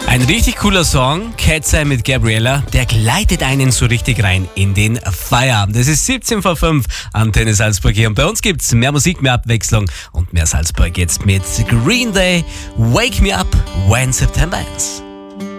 Ein richtig cooler Song, Cat's Eye mit Gabriella, der gleitet einen so richtig rein in den Feierabend. Es ist 17 vor 5, Antenne Salzburg hier und bei uns gibt's mehr Musik, mehr Abwechslung und mehr Salzburg jetzt mit Green Day, Wake Me Up When September Ends.